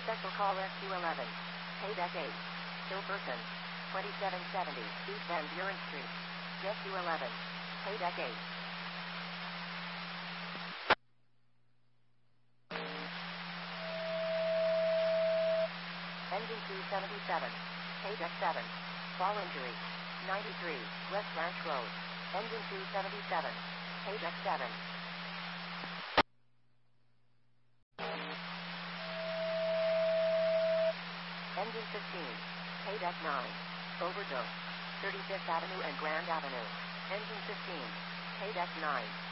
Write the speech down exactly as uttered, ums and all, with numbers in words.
Special call S Q eleven. Pay deck eight. Still person. twenty-seven seventy East Van Buren Street. S Q eleven. Pay deck eight. Engine two seventy-seven. Pay deck seven. Fall injury. ninety-three West Branch Road. Engine two seventy-seven. Pay deck seven. Engine fifteen. Pay deck nine. Overdose. thirty-fifth Avenue and Grand Avenue. Engine fifteen. Pay deck nine.